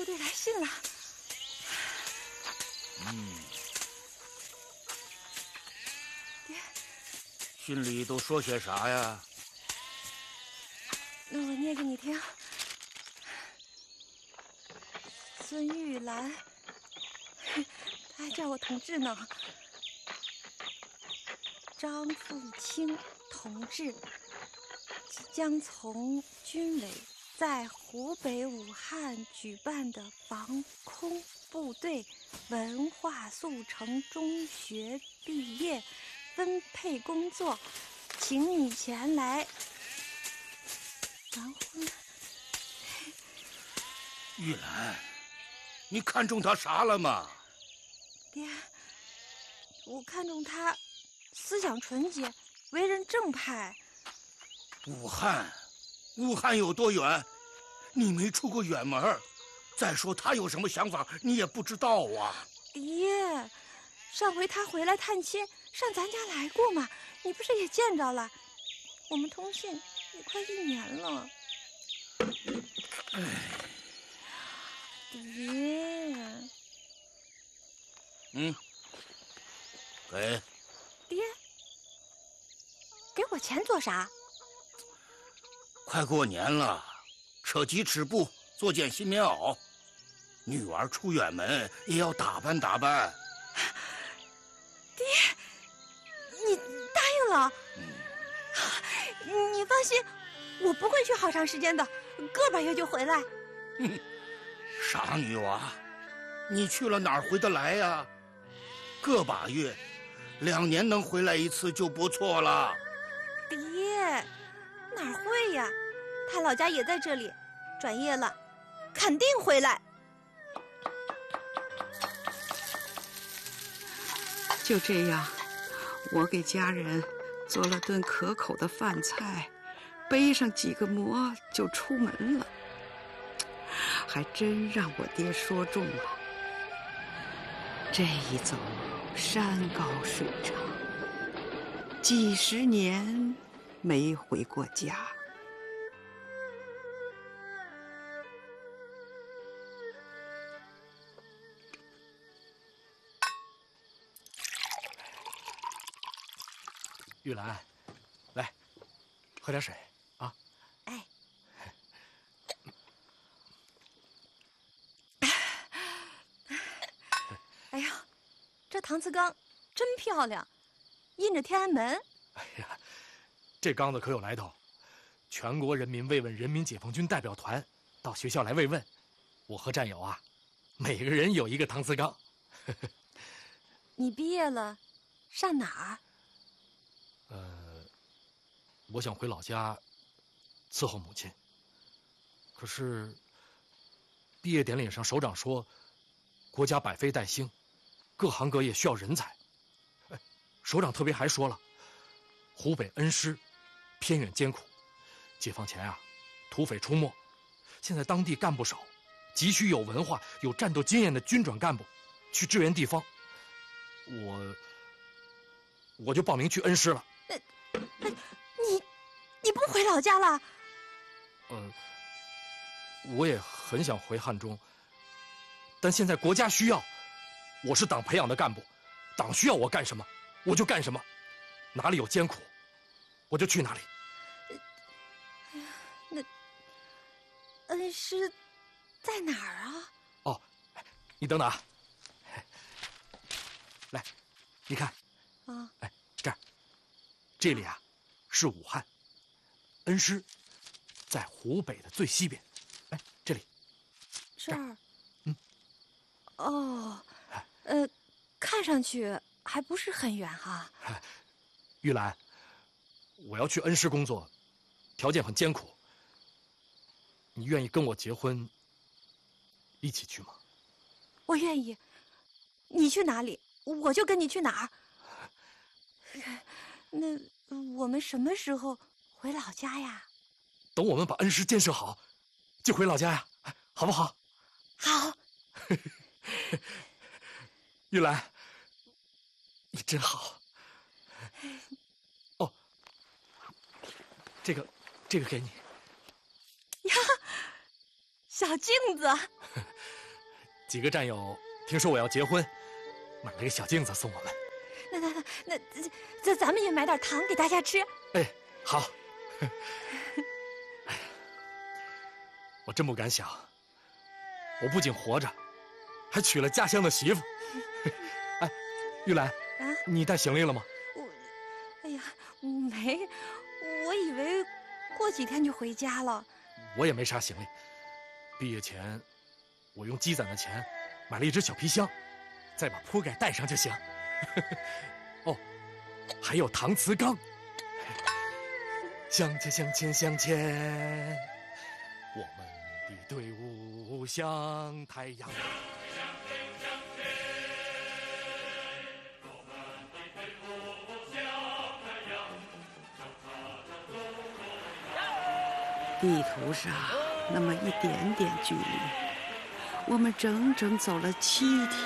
部队来信了。爹， 信里都说些啥呀？ 那我念给你听。孙玉兰，他还叫我同志呢。张富清同志即将从军委在湖北武汉举办的防空部队文化速成中学毕业分配工作，请你前来完婚。 玉兰，你看中他啥了吗？ 爹，我看中他思想纯洁，为人正派。 武汉有多远？你没出过远门。再说他有什么想法，你也不知道啊。 爹，上回他回来探亲，上咱家来过嘛，你不是也见着了？我们通信也快1年了。爹， 给。 爹，给我钱做啥？ 快过年了，扯鸡吃布，做件新棉袄。女儿出远门也要打扮打扮。 爹，你答应了？你放心，我不会去好长时间的，个把月就回来。 傻女娃，你去了哪儿回得来呀？个把月，2年能回来1次就不错了。 爹，哪儿会呀？他老家也在这里，转业了，肯定回来。 就这样，我给家人做了顿可口的饭菜，背上几个馍就出门了。还真让我爹说中了。这一走，山高水长，几10年没回过家。 玉兰，来，喝点水啊。 哎，哎呀，这搪瓷缸真漂亮，印着天安门。 哎呀，这缸子可有来头，全国人民慰问人民解放军代表团到学校来慰问，我和战友啊，每个人有一个搪瓷缸。 你毕业了，上哪儿？ 我想回老家伺候母亲。可是毕业典礼上，首长说，国家百废待兴，各行各业需要人才。首长特别还说了，湖北恩施偏远艰苦，解放前啊，土匪出没，现在当地干部少，急需有文化、有战斗经验的军转干部去支援地方。我就报名去恩施了。 你不回老家了？ 我也很想回汉中，但现在国家需要，我是党培养的干部，党需要我干什么，我就干什么，哪里有艰苦，我就去哪里。 哎呀，那恩施在哪儿啊？ 哦，你等等啊，来，你看， 啊， 哎，这儿，这里啊是武汉，恩施在湖北的最西边。哎，这里， 这儿，哦，看上去还不是很远哈。 玉兰，我要去恩施工作，条件很艰苦，你愿意跟我结婚，一起去吗？ 我愿意，你去哪里，我就跟你去哪儿。那我们什么时候回老家呀？ 等我们把恩施建设好，就回老家呀，好不好？ 好。 玉兰，你真好。哦，这个给你。 呀，小镜子。 几个战友听说我要结婚，买了个小镜子送我们。 那咱们也买点糖给大家吃。 哎，好。哎呀，我真不敢想，我不仅活着，还娶了家乡的媳妇。哎，玉兰，你带行李了吗？ 哎呀，没，我以为过几天就回家了。 我也没啥行李，毕业前我用积攒的钱买了一只小皮箱，再把铺盖带上就行。哦，还有搪瓷缸。向前向前向前，我们的队伍像太阳。 地图上那么一点点距离，我们整整走了7天。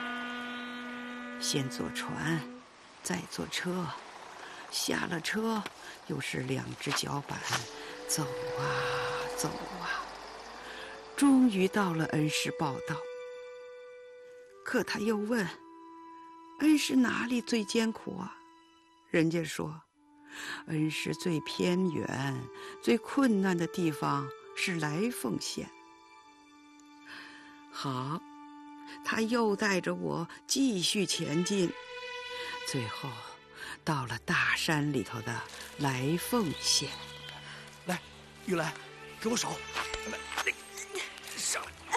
先坐船，再坐车，下了车又是2只脚板，走啊走啊，终于到了恩施报道。可他又问：恩施哪里最艰苦啊？人家说，恩施最偏远、最困难的地方是来凤县。好，他又带着我继续前进，最后到了大山里头的来凤县。 来，玉兰，给我手。来，上来。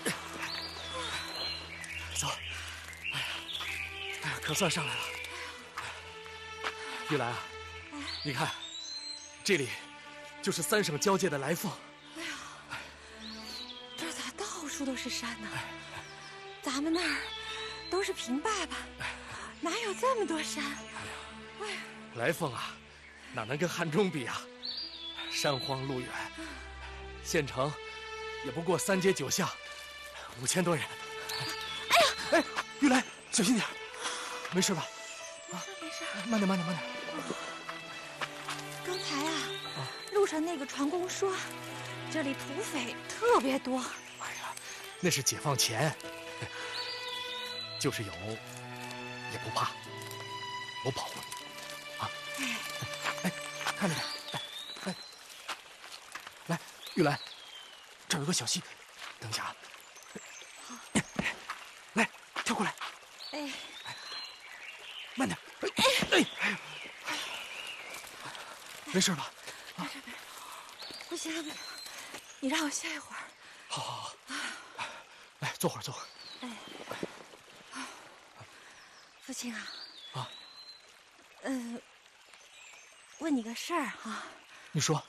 走。哎呀，可算上来了。玉兰啊，你看，这里就是3省交界的来凤。 哎呀，这咋到处都是山呢？咱们那儿都是平坝坝，哪有这么多山？哎呀， 来凤啊，哪能跟汉中比啊？山荒路远，县城也不过3街9巷，5000多人。 哎呀， 哎，玉兰，小心点，没事吧？ 没事， 慢点，慢点，慢点。 刚才路上那个船工说，这里土匪特别多。 哎呀，那是解放前，就是有，也不怕，我保护你，啊！哎，看着点，哎，来，玉兰，这儿有个小溪，等一下啊。 好， 来，跳过来。 哎， 慢点。哎，没事吧？ 没事，不行，你让我歇一会儿。 好，来，坐会儿。 哎，父亲啊。 啊。 问你个事儿哈。 你说。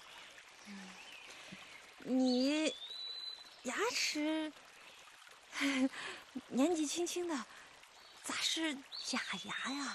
你牙齿年纪轻轻的，咋是假牙呀？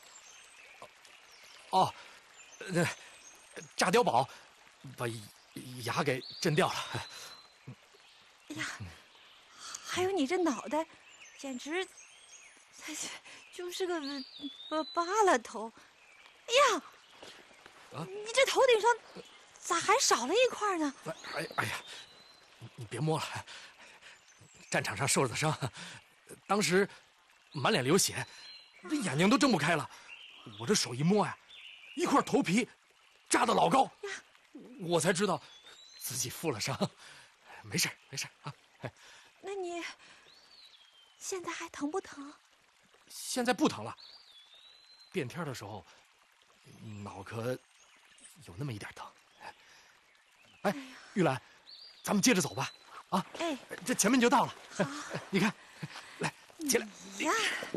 哦，炸碉堡把牙给震掉了。 哎呀，还有你这脑袋，简直就是个疤了头。哎呀，你这头顶上咋还少了一块呢？ 哎呀，你别摸了，战场上受的伤，当时满脸流血，这眼睛都睁不开了。我这手一摸呀，一块头皮扎得老高，我才知道自己负了伤。没事啊。 那你现在还疼不疼？ 现在不疼了。变天的时候，脑壳有那么一点疼。哎，玉兰，咱们接着走吧。啊， 哎， 这前面就到了。 好， 你看，来，起来。 呀，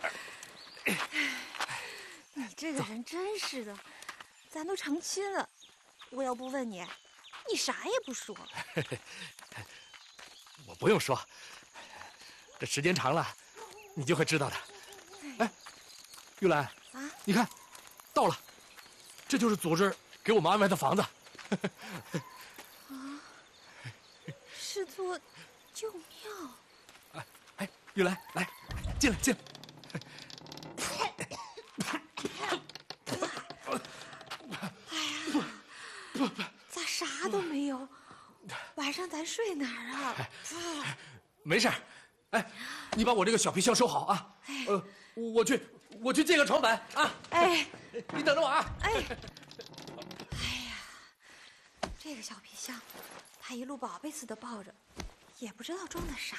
你这个人真是的，咱都成亲了，我要不问你，你啥也不说。 我不用说，这时间长了，你就会知道的。哎，玉兰啊，你看，到了，这就是组织给我们安排的房子。 啊，是座旧庙。 哎，玉兰，来，进来。 哎呀，咋啥都没有？晚上咱睡哪儿啊？ 没事， 哎，你把我这个小皮箱收好啊。我去借个床板啊。 哎， 你等着我啊。 哎呀，这个小皮箱，他一路宝贝似的抱着，也不知道装的啥。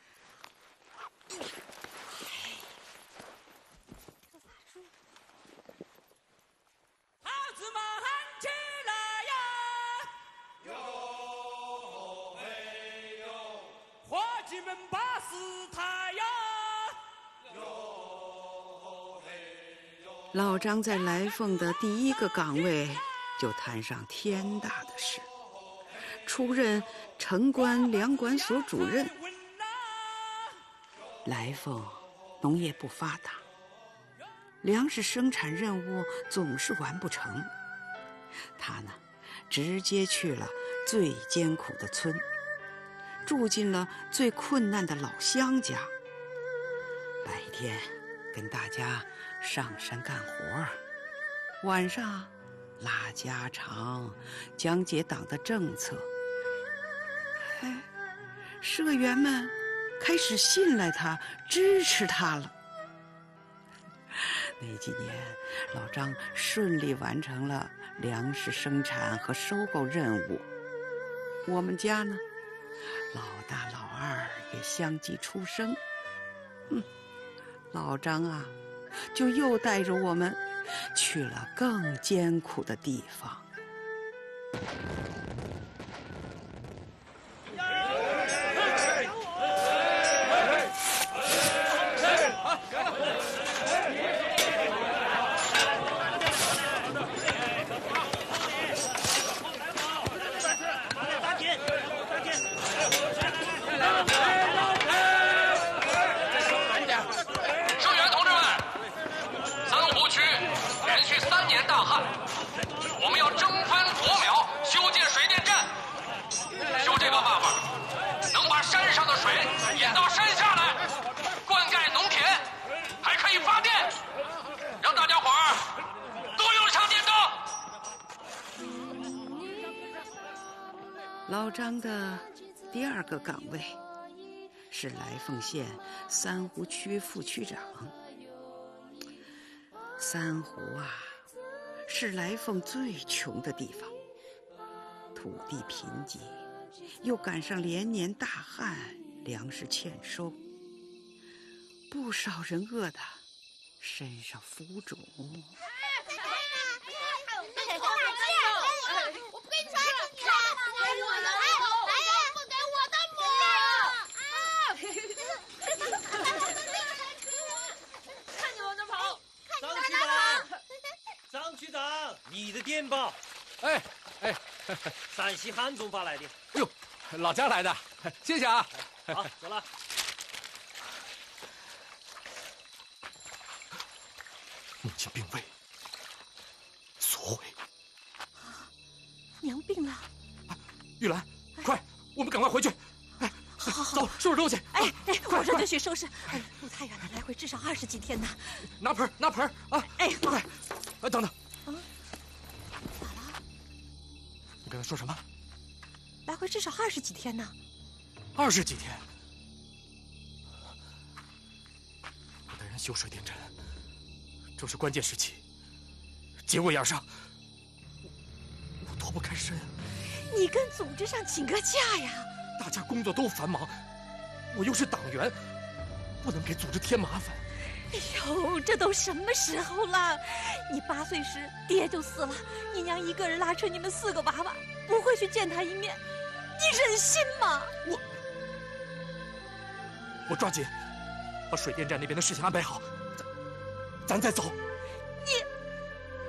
孩子们喊起来呀！哟嘿哟，伙计们把事抬呀！哟嘿哟。 老张在来凤的第一个岗位就摊上天大的事，出任城关粮管所主任。来凤农业不发达，粮食生产任务总是完不成。他呢，直接去了最艰苦的村，住进了最困难的老乡家。白天跟大家上山干活，晚上拉家常，讲解党的政策。哎，社员们开始信赖他，支持他了。那几年，老张顺利完成了粮食生产和收购任务。我们家呢，老大老二也相继出生。老张啊，就又带着我们去了更艰苦的地方。老张的第二个岗位是来凤县三湖区副区长。三湖啊，是来凤最穷的地方，土地贫瘠，又赶上连年大旱，粮食欠收，不少人饿得身上浮肿。 你的电报， 哎， 陕西汉中发来的。 哎呦，老家来的，谢谢啊。 好，走了。 母亲病危，所谓娘病了。 玉兰，快，我们赶快回去。哎，走，收拾东西。 哎，我这就去收拾。哎，路太远了，来回至少20几天呢。 拿盆啊！ 哎， 快！哎，等等。 咋了？ 你刚才说什么？ 来回至少20几天呢。 20几天？我带人修水电站，正是关键时期，节骨眼上，我脱不开身。 你跟组织上请个假呀！ 大家工作都繁忙，我又是党员，不能给组织添麻烦。 哎呦，这都什么时候了？你8岁时爹就死了，你娘一个人拉扯你们4个娃娃，不会去见他一面，你忍心吗？ 我抓紧把水电站那边的事情安排好，咱再走。